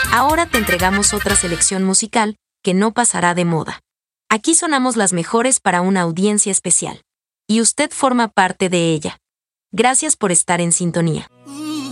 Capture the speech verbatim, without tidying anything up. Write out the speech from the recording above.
Ahora te entregamos otra selección musical que no pasará de moda. Aquí sonamos las mejores para una audiencia especial. Y usted forma parte de ella. Gracias por estar en sintonía.